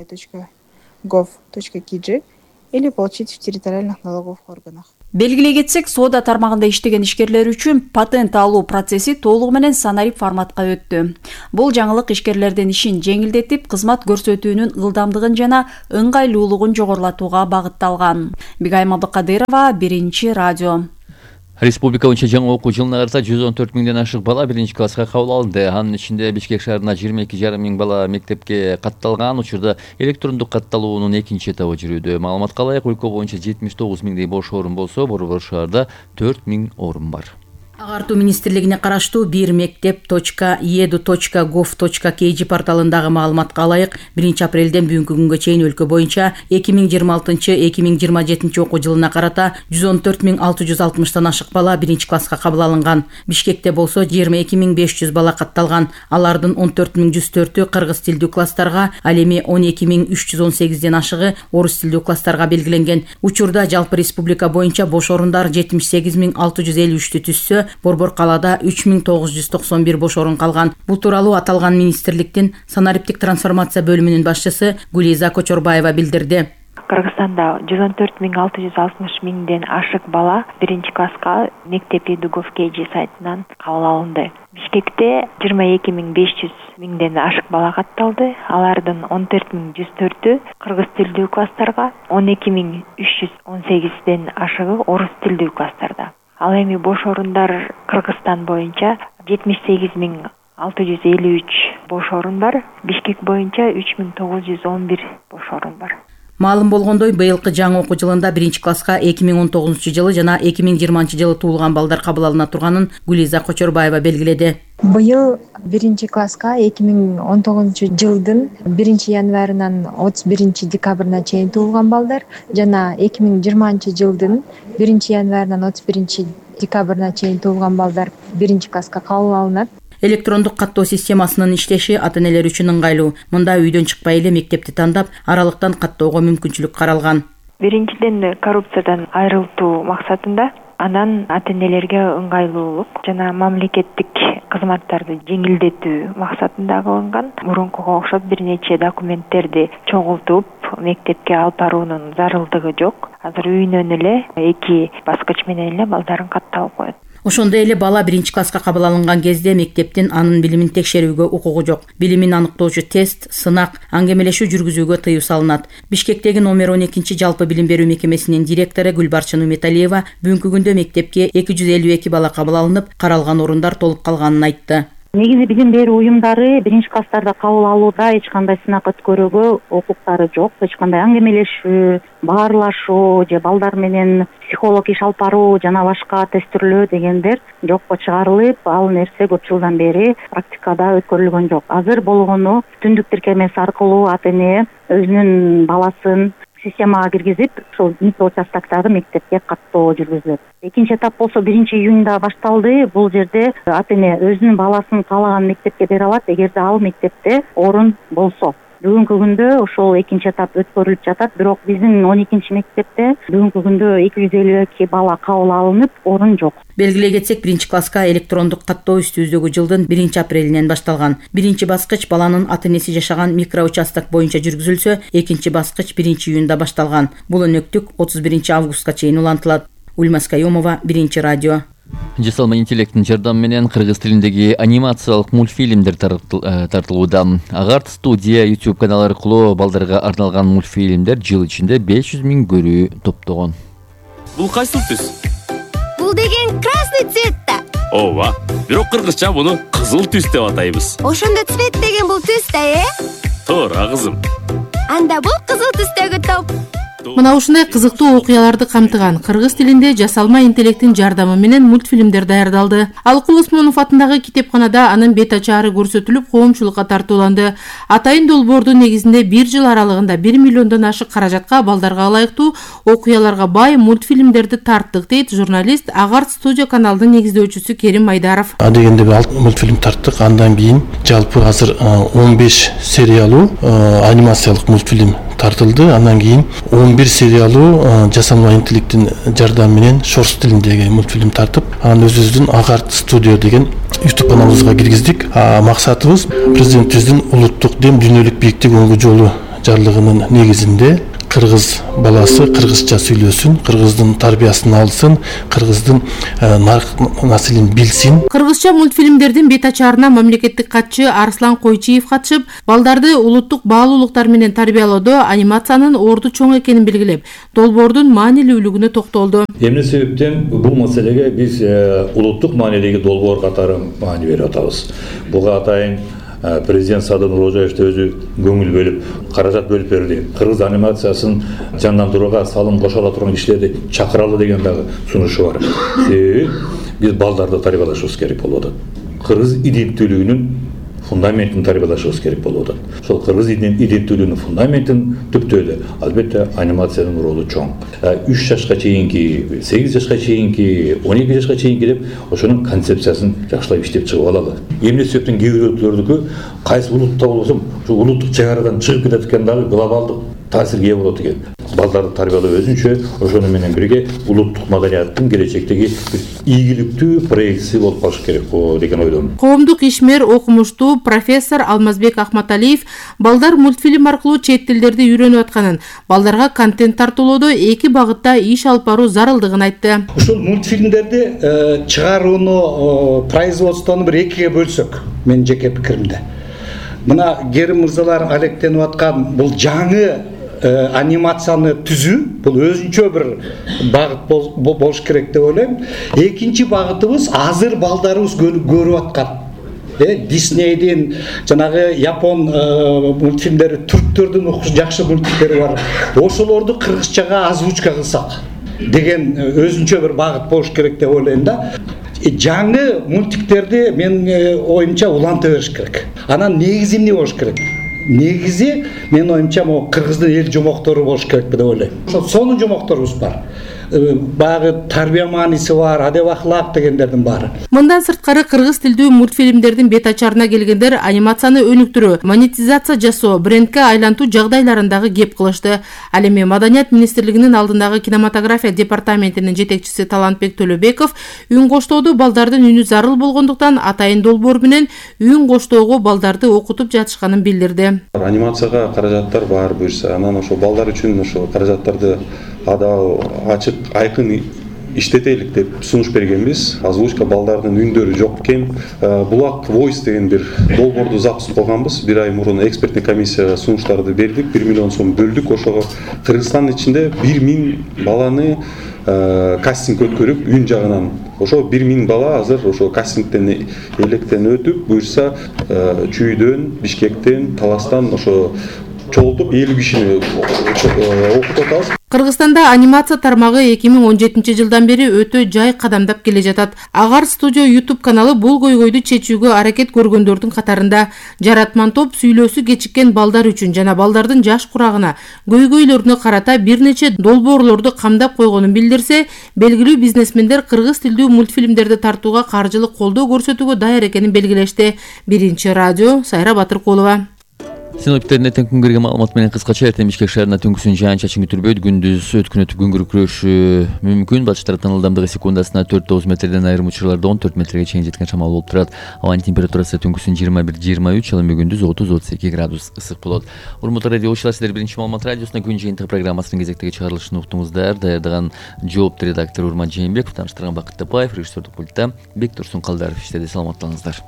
gov точка kg или получить в территориальных налоговых органах. Белгилей кетсек, соода тармагында иштеген ишкерлер үчүн патент алуу процесси толугу менен санарип форматка өттү. Бул жаңылык ишкерлердин ишин жеңилдетип, кызмат көрсөтүүнүн ылдамдыгын жана ыңгайлуулугун жогорулатууга багытталган. Бигайым Абдыкадырова, Биринчи радио. Республика боюнча жаңы окуу жылына карата жүз он төрт миңден ашык бала биринчи класска кабыл алынды. Анын ичинде Бишкек шаарына жыйырма эки жарым миң бала мектепке катталган. Учурда электрондук катталуунун экинчи этабы жүрүүдө. Маалыматка ылайык, өлкө боюнча жетимиш тогуз миңдей бош орун болсо, Борбор шаарда төрт миң орун бар. Агартуу министрлигине караштуу бир мектеп точка edu точка gov точка kg порталындагы маалыматка ылайык, биринчи апрелден бүгүнкү күнгө чейин өлкө боюнча эки миң жыйырма алтынчы эки миң жыйырма жетинчи окуу жылына карата жүз он төрт миң алты жүз алтымыштан ашык бала биринчи класска кабыл алынган. Бишкекте болсо жыйырма эки миң беш жүз бала катталган. Алардын он төрт миң жүз төртү кыргыз тилдүү класстарга, ал эми он эки миң үч жүз он сегизден ашыгы орус тилдүү класстарга белгиленген. Учурда жалпы республика боюнча бош орундар жетимиш сегиз миң алты жүз элүү үчтү түзсө, Борбор калаада үч миң тогуз жүз токсон бир бош орун калган. Бул тууралуу аталган министрликтин санариптик трансформация бөлүмүнүн башчысы Гулиза Кочорбаева билдирди. Кыргызстанда жүз он төрт миң алты жүз алтымыш миңден ашык бала биринчи класска мектеп edu gov kg сайтынан кабыл алынды. Бишкекте жыйырма эки миң беш жүз миңден ашык бала катталды. Алардын он төрт миң жүз төртү кыргыз тилдүү класстарга, он эки миң үч жүз он сегизден ашыгы орус тилдүү класстарда. Ал эми бош орундар Кыргызстан боюнча жетимиш сегиз миң алты жүз элүү үч бош орун бар. Бишкек боюнча үч миң тогуз жүз он бир бош орун бар. Маалым болгондой, быйылкы жаңы окуу жылында биринчи класска эки миң он тогузунчу жылы жана эки миң жыйырманчы жылы туулган балдар кабыл алына турганын Гулиза Кочорбаева белгиледи. Быйыл биринчи класска эки миң он тогузунчу жылдын биринчи январынан отуз биринчи декабрына чейин туулган балдар жана эки миң жыйырманчы жылдын биринчи январынан отуз биринчи декабрына чейин туулган балдар биринчи класска кабыл алынат. Электрондук каттоо системасынын иштеши ата-энелер үчүн ыңгайлуу. Мында үйдөн чыкпай эле мектепти тандап, аралыктан каттоого мүмкүнчүлүк каралган. Биринчиден коррупциядан айрылтуу максатында, анан ата-энелерге ыңгайлуулук жана мамлекеттик кызматтарды жеңилдетүү максатында кылынган. Мурункуга окшоп бир нече документтерди чогултуп мектепке алып баруунун зарылдыгы жок. Азыр үйүнөн эле эки баскыч менен эле балдарын катталып коет. Ошондой эле бала биринчи класска кабыл алынган кезде мектептин анын билимин текшерүүгө укугу жок. Билимин аныктоочу тест, сынак, аңгемелешүү жүргүзүүгө тыюу салынат. Бишкектеги номер он экинчи жалпы билим берүү мекемесинин директору Гүлбарчын Уметалиева бүгүнкү күндө мектепке эки жүз элүү эки бала кабыл алынып, каралган орундар толуп калганын айтты. Негизи билим берүү уюмдары биринчи класстарда кабыл алууда эч кандай сынак өткөрүүгө укуктары жок. Эч кандай аңгемелешүү, баарлашуу же балдар менен психолог иш алып баруу жана башка тестирлөө дегендер жокко чыгарылып, ал нерсе көп жылдан бери практикада өткөрүлгөн жок. Азыр болгону түндүк тиркемеси аркылуу ата-эне өзүнүн баласын системага киргизип, ошол микроучастоктогу мектепке каттоо жүргүзүлөт. Экинчи этап болсо биринчи июнда башталды. Бул жерде ата-эне өзүнүн баласын каалаган мектепке бере алат, эгерде ал мектепте орун болсо. Бүгүнкү күндө ошол экинчи этап өткөрүлүп жатат, бирок биздин он экинчи мектепте бүгүнкү күндө эки жүз элүү эки бала кабыл алынып, орун жок. Белгилей кетсек, биринчи класска электрондук каттоо үстүздүгү жылдын биринчи апрелинен башталган. Биринчи баскыч баланын ата-энеси жашаган микроучасток боюнча жүргүзүлсө, экинчи баскыч биринчи июнда башталган. Бул өнөктүк отуз биринчи августка чейин улантылат. Ульмас Каюмова, Биринчи радио. Жасалма интеллекттин жардамы менен кыргыз тилиндеги анимациялык мультфильмдер тартылууда. Агарт студия YouTube каналы аркылуу балдарга арналган мультфильмдер жыл ичинде беш жүз миң көрүү топтогон. Бул кайсыл түс? Бул деген красный цвет да. Ооба, бирок кыргызча муну кызыл түс деп атайбыз. Ошондо цвет деген бул түс да, э? Туура, кызым. Анда бул кызыл түстөгү топ. Мына ушундай кызыктуу окуяларды камтыган кыргыз тилинде жасалма интеллекттин жардамы менен мультфильмдер даярдалды. Алыкул Осмонов атындагы китепканада анын бет ачаары көрсөтүлүп, коомчулукка тартууланды. Атайын долбоордун негизинде бир жыл аралыгында бир миллиондон ашык каражатка балдарга ылайыктуу окуяларга бай мультфильмдерди тарттык, дейт журналист Агарт студия каналдын негиздөөчүсү Керим Майдаров. А дегенде алты мультфильм тарттык, андан кийин жалпы азыр он беш сериялуу анимациялык мультфильм тартылды. Андан кийин он бир сериялуу жасалма интеллекттин жардамы менен шорс тилиндеги мультфильм тартып, анан өзүбүздүн Агарт студия деген YouTube каналыбызга киргиздик. Максатыбыз президентибиздин улуттук дем дүйнөлүк бийиктик оңгу жолу жарлыгынын негизинде кыргыз баласы кыргызча сүйлөсүн, кыргыздын тарбиясын алсын, кыргыздын нарк населин билсин. Кыргызча мультфильмдердин бет ачаарына мамлекеттик катчы Арслан Койчиев катышып, балдарды улуттук баалуулуктар менен тарбиялоодо анимациянын орду чоң экенин белгилеп, долбоордун маанилүүлүгүнө токтолду. Эмне себептен бул маселеге биз улуттук маанилиги долбоор катары маани берип атабыз. Буга атайын президент Садыр Нуркожаев өзү көңүл бөлүп, каражат бөлүп берди. Кыргыз анимациясын жандандырууга салым кошо ала турган кишилерди чакыралы деген дагы сунушу бар. Себеби биз балдарды тарбиялашыбыз керек болуп атат. Кыргыз иденттүүлүгүнүн фундаментин тарбиялашыбыз керек болуп атат. Ошол кыргыз иденттүүлүгүнүн фундаментин түптөөдө албетте анимациянын ролу чоң. үч жашка чейинки, сегиз жашка чейинки, он эки жашка чейинки деп ошонун концепциясын жакшылап иштеп чыгып алалы. Эмне себептен кээ бирөөлөрдүкү кайсы улутта болсом, ушу улуттук чек арадан чыгып кетет экен дагы глобалдык таасирге ээ болот экен. Балдарды тарбиялоо өзүнчө ошону менен бирге улуттук маданияттын келечектеги ийгиликтүү проекциясы болуп калышы керек деген ойдомун. Коомдук ишмер, окумуштуу профессор Алмазбек Ахматалиев балдар мультфильм аркылуу чет тилдерди үйрөнүп атканын, балдарга контент тартуулоодо эки багытта иш алып баруу зарылдыгын айтты. Ушул мультфильмдерди чыгарууну, производствону бир экиге бөлсөк, менин жеке пикиримде. Мына Керим мырзалар алектенип аткан бул жаңы анимацияны түзүү, бул өзүнчө бир багыт болуш керек деп ойлойм. Экинчи багытыбыз азыр балдарыбыз көрүп аткан Диснейдин, жанагы Япон мультфильмдери, түрктөрдүн жакшы мультфильмдери бар. Ошолорду кыргызчага озвучка кылсак деген өзүнчө бир багыт болуш керек деп ойлойм да. Жаңы мультиктерди мен оюмча уланта бериш керек. Анан негизи эмне болуш керек? Негизи мен оюмча могу кыргыздын эл жомоктору болуш керек деп ойлойм. Ошо сонун жомокторубуз бар. Багы тарбия мааниси бар, адеп ахлак дегендердин баары. Мындан сырткары кыргыз тилдүү мультфильмдердин бет ачарына келгендер анимацияны өнүктүрүү, монетизация жасоо, брендке айлантуу жагдайларындагы кеп кылышты. Ал эми Маданият министрлигинин алдындагы кинематография департаментинин жетекчиси Талантбек Төлөбеков үн коштоодо балдардын үнү зарыл болгондуктан атайын долбоор менен үн коштоого балдарды окутуп жатышканын билдирди. Анимацияга каражаттар бар буюрса, анан ошо балдар үчүн ошо каражаттарды адал, ачык, айкын иштетелик деп сунуш бергенбиз. Озвучка балдардын үндөрү жок экен. Булак Voice деген бир долбоорду запуск кылганбыз. Бир ай мурун экспертный комиссияга сунуштарды бердик, бир миллион сом бөлдүк. Ошого Кыргызстандын ичинде бир миң баланы кастинг өткөрүп, үн жагынан ошо бир миң бала азыр ошо кастингден электен өтүп, буюрса Чүйдөн, Бишкектен, Таластан ошо чогултуп элүү кишини окутуп атабыз. Кыргызстанда анимация тармагы эки миң он жетинчи жылдан бери өтө жай кадамдап келе жатат. Агар студия YouTube каналы бул көйгөйдү чечүүгө аракет көргөндөрдүн катарында. Жаратман топ сүйлөөсү кечиккен балдар үчүн жана балдардын жаш курагына, көйгөйлөрүнө карата бир нече долбоорлорду камдап койгонун билдирсе, белгилүү бизнесмендер кыргыз тилдүү мультфильмдерди тартууга каржылык колдоо көрсөтүүгө даяр экенин белгилешти. Биринчи радио, Сайра Батыркулова. Синоптиктердин эртең күнгө берген маалымат менен кыскача эртең Бишкек шаарында түнкүсүн жаан-чачын күтүлбөйт, күндүз өткүн өтүп күн күркүрөшү мүмкүн. Батыш тараптан ылдамдыгы секундасына төрт тогуз метрден айрым учурларда он төрт метрге чейин жеткен шамал болуп турат. Абанын температурасы түнкүсүн жыйырма бир жыйырма үч, ал эми күндүз отуз отуз эки градус ысык болот. Урматтуу радио окуучулар, сиздер биринчи маалымат радиосуна күн жыйынтыгы программасынын кезектеги чыгарылышын уктуңуздар. Даярдаган жоопту редактор Урман Жээнбеков, тааныштырган Бакыт Тапаев, режиссердук пультта Бектур Сункалдаров иштеди. Саламаттаныңыздар.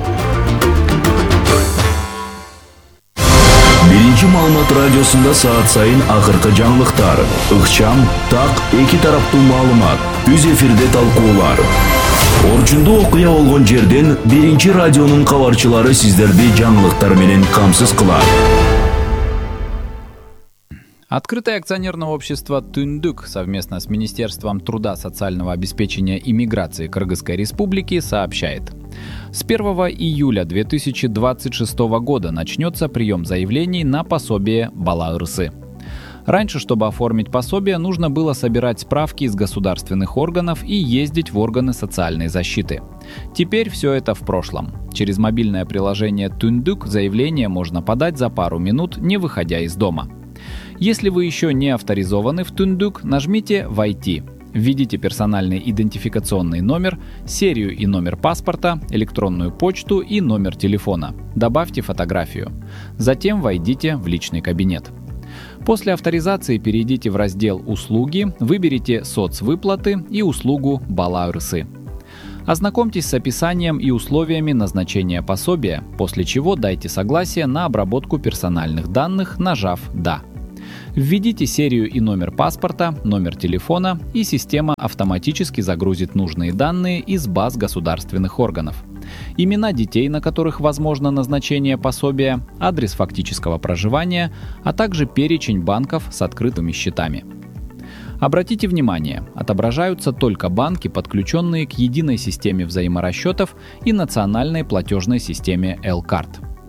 Биринчи маалымат радиосунда саат сайын акыркы жаңылыктар, ыкчам, так, эки тараптуу маалымат, үз эфирде талкуулар. Орчундуу окуя болгон жерден биринчи радионун кабарчылары сиздерди жаңылыктар менен камсыз кылат. Открытое акционерное общество «Түндүк» совместно с Министерством труда, социального обеспечения и миграции Кыргызской Республики сообщает. С первого июля две тысячи двадцать шестого года начнется прием заявлений на пособие Бала Ырсы. Раньше, чтобы оформить пособие, нужно было собирать справки из государственных органов и ездить в органы социальной защиты. Теперь все это в прошлом. Через мобильное приложение «Түндүк» заявление можно подать за пару минут, не выходя из дома. Если вы еще не авторизованы в «Түндүк», нажмите «Войти». Введите персональный идентификационный номер, серию и номер паспорта, электронную почту и номер телефона. Добавьте фотографию. Затем войдите в личный кабинет. После авторизации перейдите в раздел «Услуги», выберите «Соцвыплаты» и услугу «Бала Ырсы». Ознакомьтесь с описанием и условиями назначения пособия, после чего дайте согласие на обработку персональных данных, нажав «Да». Введите серию и номер паспорта, номер телефона, и система автоматически загрузит нужные данные из баз государственных органов. Имена детей, на которых возможно назначение пособия, адрес фактического проживания, а также перечень банков с открытыми счетами. Обратите внимание, отображаются только банки, подключенные к единой системе взаиморасчетов и национальной платежной системе L-Card.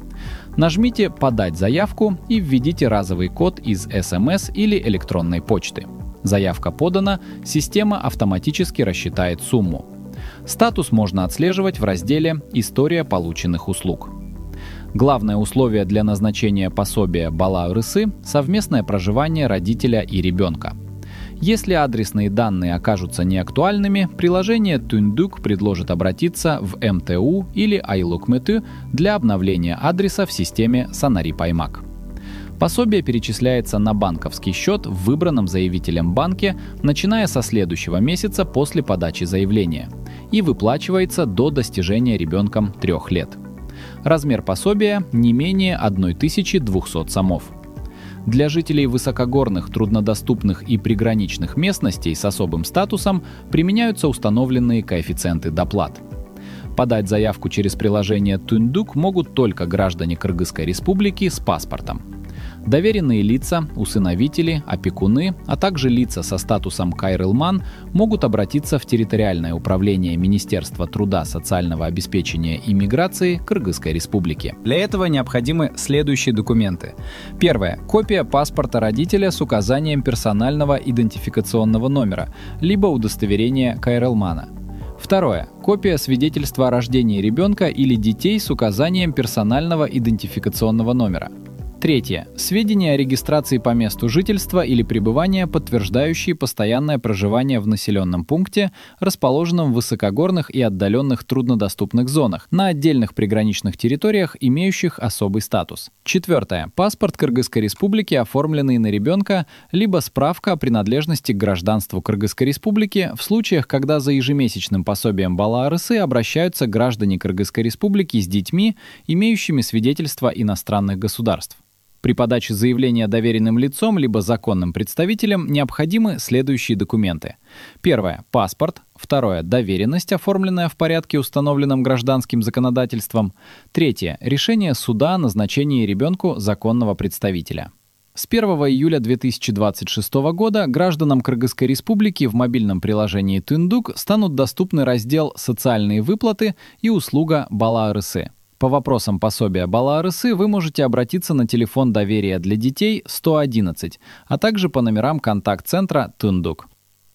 Нажмите «Подать заявку» и введите разовый код из эс эм эс или электронной почты. Заявка подана, система автоматически рассчитает сумму. Статус можно отслеживать в разделе «История полученных услуг». Главное условие для назначения пособия Бала Ырсы – совместное проживание родителя и ребенка. Если адресные данные окажутся неактуальными, приложение «Түндүк» предложит обратиться в эм тэ у или Айлукмэту для обновления адреса в системе Санарип Аймак. Пособие перечисляется на банковский счет в выбранном заявителем банке, начиная со следующего месяца после подачи заявления, и выплачивается до достижения ребенком трех лет. Размер пособия не менее тысячи двухсот сомов. Для жителей высокогорных, труднодоступных и приграничных местностей с особым статусом применяются установленные коэффициенты доплат. Подать заявку через приложение «Түндүк» могут только граждане Кыргызской Республики с паспортом. Доверенные лица, усыновители, опекуны, а также лица со статусом кайрылман могут обратиться в территориальное управление Министерства труда, социального обеспечения и миграции Кыргызской Республики. Для этого необходимы следующие документы. Первое. Копия паспорта родителя с указанием персонального идентификационного номера, либо удостоверения кайрылмана. Второе. Копия свидетельства о рождении ребенка или детей с указанием персонального идентификационного номера. Третье. Сведения о регистрации по месту жительства или пребывания, подтверждающие постоянное проживание в населенном пункте, расположенном в высокогорных и отдаленных труднодоступных зонах, на отдельных приграничных территориях, имеющих особый статус. Четвертое. Паспорт Кыргызской Республики, оформленный на ребенка, либо справка о принадлежности к гражданству Кыргызской Республики в случаях, когда за ежемесячным пособием Бала Ырсы обращаются граждане Кыргызской Республики с детьми, имеющими свидетельство иностранных государств. При подаче заявления доверенным лицом либо законным представителем необходимы следующие документы. Первое – паспорт. Второе – доверенность, оформленная в порядке, установленном гражданским законодательством. Третье – решение суда о назначении ребенку законного представителя. С первого июля две тысячи двадцать шестого года гражданам Кыргызской Республики в мобильном приложении «Түндүк» станут доступны раздел «Социальные выплаты» и услуга «Бала Ырсы». По вопросам пособия Бала Ырсы вы можете обратиться на телефон доверия для детей сто одиннадцать, а также по номерам контакт-центра «Түндүк».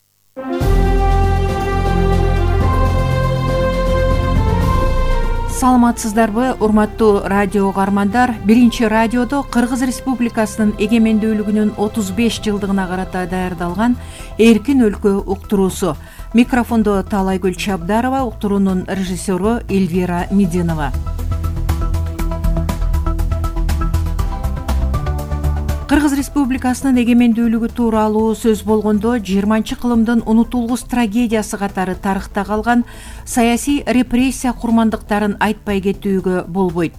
Саламатсыздарбы, урматтуу радио угармандар. Биринчи радиодо Кыргыз Республикасынын эгемендүүлүгүнүн отуз беш жылдыгына карата даярдалган Эркин өлкө уктуруусу. Микрофондо Талайгүл Чабдарова, уктуруунун режиссеру Эльвира Мединова. Кыргыз Республикасынын эгемендүүлүгү тууралуу сөз болгондо жыйырманчы кылымдын унутулгус трагедиясы катары тарыхта калган саясий репрессия курмандыктарын айтпай кетүүгө болбойт.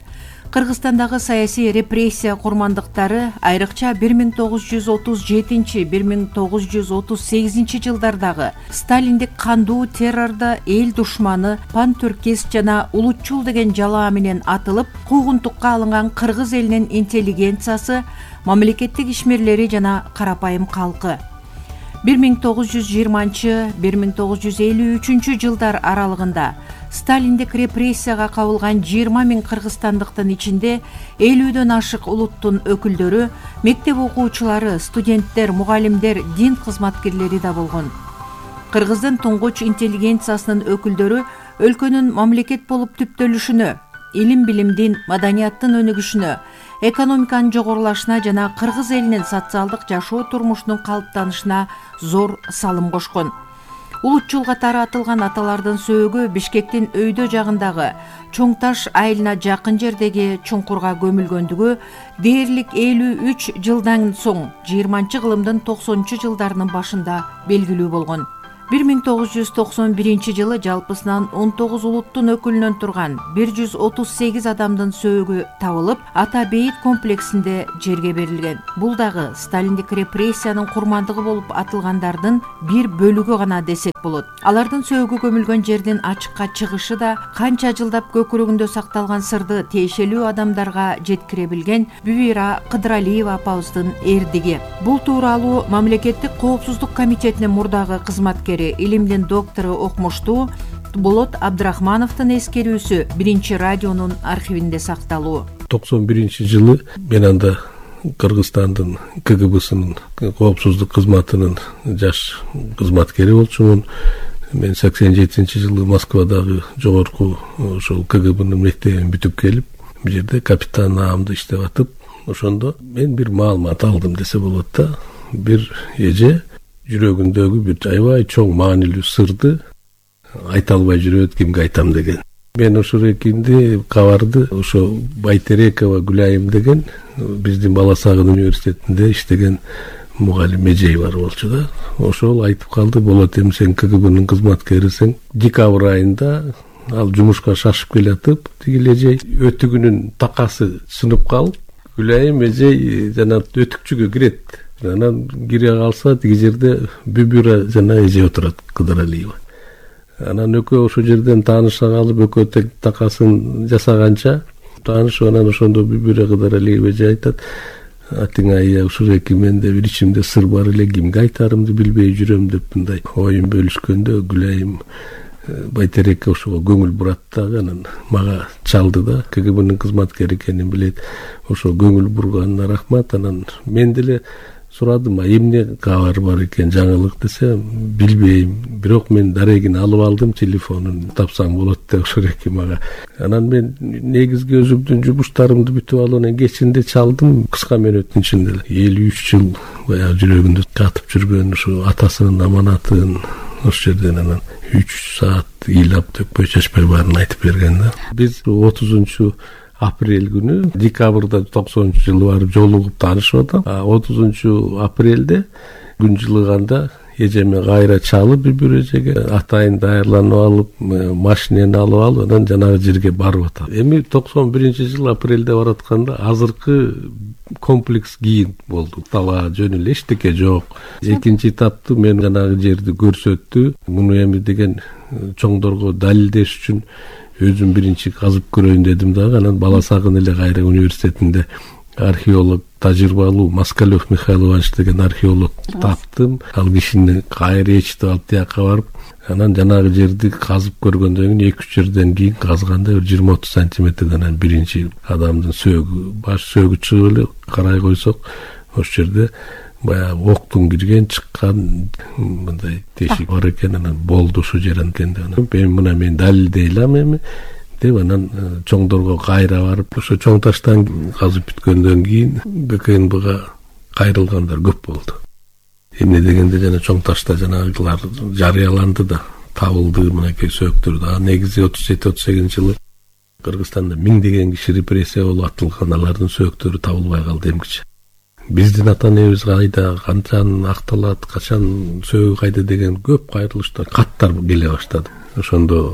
Кыргызстандагы саясий репрессия курмандыктары айрыкча бир миң тогуз жүз отуз жетинчи — бир миң тогуз жүз отуз сегизинчи жылдардагы сталиндик кандуу террордо эл душманы, пантүркес жана улутчул деген жалаа менен атылып, куугунтукка алынган кыргыз элинин интеллигенциясы, мамлекеттик ишмерлери жана карапайым калкы бир миң тогуз жүз жыйырманчы — бир миң тогуз жүз элүү үчүнчү жылдар аралыгында сталиндик репрессияга кабылган жыйырма миң кыргызстандыктын ичинде элүүдөн ашык улуттун өкүлдөрү, мектеп окуучулары, студенттер, мугалимдер, дин кызматкерлери да болгон. Кыргыздын туңгуч интеллигенциясынын өкүлдөрү өлкөнүн мамлекет болуп түптөлүшүнө, илим билимдин, маданияттын өнүгүшүнө, экономиканын жогорулашына жана кыргыз элинин социалдык жашоо турмушунун калыптанышына зор салым кошкон. Улутчул катары атылган аталардын сөөгү Бишкектин өйдө жагындагы Чоң Таш айылына жакын жердеги чуңкурга көмүлгөндүгү дээрлик элүү үч жылдан соң жыйырманчы кылымдын токсонунчу жылдарынын башында белгилүү болгон. бир миң тогуз жүз токсон биринчи жылы жалпысынан он тогуз улуттун өкүлүнөн турган бир жүз отуз сегиз адамдын сөөгү табылып, Ата бейит комплексинде жерге берилген. Бул дагы сталиндик репрессиянын курмандыгы болуп атылгандардын бир бөлүгү гана десек болот. Алардын сөөгү көмүлгөн жердин ачыкка чыгышы да канча жылдап көкүрөгүндө сакталган сырды тиешелүү адамдарга жеткире билген Бүбира Кыдыралиева апабыздын эрдиги. Бул тууралуу Мамлекеттик коопсуздук комитетинин мурдагы кызматкери, илимдин доктору окумуштуу Болот Абдрахмановдун эскерүүсү биринчи радионун архивинде сакталуу. токсон биринчи жылы мен анда Кыргызстандын ка гэ бысынын коопсуздук кызматынын жаш кызматкери болчумун. Мен сексен жетинчи жылы Москвадагы жогорку ошол ка гэ бынын мектебин бүтүп келип, бул жерде капитан наамда иштеп атып, ошондо мен бир маалымат алдым десе болот да. Бир эже жүрөгүндөгү бир аябай чоң маанилүү сырды айта албай жүрөт, кимге айтам деген. Мен ошол экинди кабарды ошо Байтерекова Гүлайым деген биздин Бала Сагын университетинде иштеген мугалим эжей бар болчу да. Ошол айтып калды, болот эми сен ка гэ бынын кызматкерисиң. Декабрь айында ал жумушка шашып келатып, тиги эжей өтүгүнүн такасы сынып калып, Гүлайым эжей жана өтүкчүгө кирет. Анан кире калса, тиги жерде Бүбүра жана эже отурат, Кыдыралиева. Анан экөө ошол жерден тааныша калып, экөө тең такасын жасаганча тааныш, анан ошондо Бүбүра Кыдыралиева эже айтат: "Атиң айя, ушул эки менде бир ичимде сыр бар эле, кимге айтарымды билбей жүрөм" деп мындай оюн бөлүшкөндө Гүлайым Байтерекке ошого көңүл бурат дагы, анан мага чалды да, ка гэ бынын кызматкери экенин билет. Ошо көңүл бурганына рахмат. Анан мен деле сурадым, а эмне кабар бар экен, жаңылык десе, билбейм. Бирок мен дарегин алып алдым, телефонун тапсаң болот деп ошол эки мага. Анан мен негизги өзүмдүн жумуштарымды бүтүп алгандан кечинде чалдым, кыска мөөнөттүн ичинде элүү үч жыл баягы жүрөгүндө катып жүргөн ошо атасынын аманатын ошол жерден анан үч саат ыйлап төкпөй чачпай баарын айтып берген да. Биз отузунчу апрель күнү, декабрда токсонунчу жылы барып жолугуп таанышып атам. отузунчу апрелде күн жылыганда эжеме кайра чалып, бир эжеге атайын даярланып алып, машинени алып алып, анан жанагы жерге барып атам. Эми токсон биринчи жылы апрелде баратканда азыркы комплекс кийин болду. Таба жөн эле эчтеке жок. Экинчи этапты мен жанагы жерди көрсөттү. Муну эми деген чоңдорго далилдеш үчүн өзүм биринчи казып көрөйүн дедим дагы. Анан Бала Сагын эле кайра университетинде археолог, тажрыйбалуу Москалев Михаил Иванович деген археолог таптым. Ал кишини кайра ичтип алып тияка барып, анан жанагы жерди казып көргөндөн кийин эки үч жерден кийин казганда бир жыйырма отуз сантиметрден анан биринчи адамдын сөөгү, баш сөөгү чыгып эле карай койсок, ошол жерде баягы октун кирген чыккан мындай тешик бар экен. Анан болду ошол жер анткенде. Эми мына мен далилдейлам эми деп анан чоңдорго кайра барып, ошо Чоң Таштан казып бүткөндөн кийин бэ ка эн бга кайрылгандар көп болду. Эмне дегенде жана Чоң Ташта жанагылар жарыяланды да, табылды мынакей сөөктөр да. Негизи отуз жети отуз сегизинчи жылы Кыргызстанда миңдеген киши репрессия болуп атылган, алардын сөөктөрү табылбай калды эмгиче. Биздин ата энебиз кайда, канчан акталат, качан сөөгү кайда деген көп кайрылыштар, каттар келе баштады. Ошондо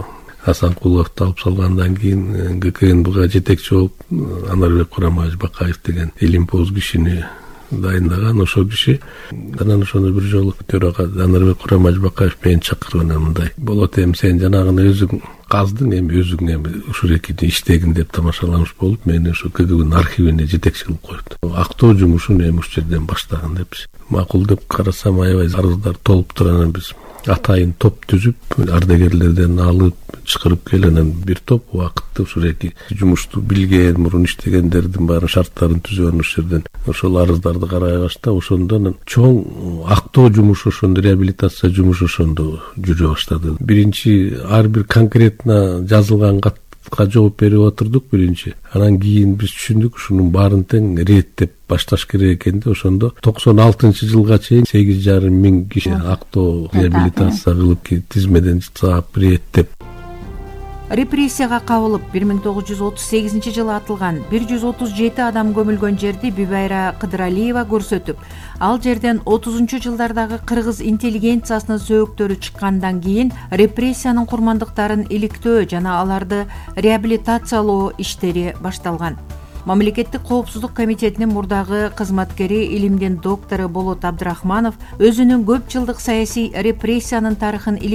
Асанкуловду алып салгандан кийин ГКНБга жетекчи болуп Анарбек Курамаевич Бакаев деген илимпоз кишини дайындаган. Ошол киши анан ошону бир жолу төрага Анарбек Курамаевич Бакаев мени чакырып анан мындай болот, эми сен жанагыны өзүң каздың, эми өзүң эми ушул экини иштегин деп тамашаламыш болуп мени ушу КГБнын архивине жетекчи кылып коюпту. Актоо жумушун эми ушул жерден баштаган депчи. Макул деп карасам аябай арыздар толуптур. Анан биз атайын топ түзүп ардагерлерден алып чакырып келип анан бир топ убакытты ушул эки жумушту билген, мурун иштегендердин баарын шарттарын түзүп анан ушул жерден ошол арыздарды карай баштап ошондо анан чоң актоо жумушу, ошондо реабилитация жумушу ошондо жүрө баштады. Биринчи ар бир конкретно жазылган кат жооп берип отурдук биринчи. Анан кийин биз түшүндүк ушунун баарын тең реттеп башташ керек экен да. Ошондо токсон алтынчы жылга чейин сегиз жарым миң киши актоо реабилитация кылып тизмеден саап реттеп. Репрессияга кабылып бир миң тогуз жүз отуз сегизинчи жылы атылган бир жүз отуз жети адам көмүлгөн жерди Бибайра Кыдыралиева көрсөтүп, ал жерден отузунчу жылдардагы кыргыз интеллигенциясынын сөөктөрү чыккандан кийин репрессиянын курмандыктарын иликтөө жана аларды реабилитациялоо иштери башталган. Мамлекеттик коопсуздук комитетинин мурдагы кызматкери, илимдин доктору Болот Абдрахманов өзүнүн көп жылдык саясий репрессиянын тарыхын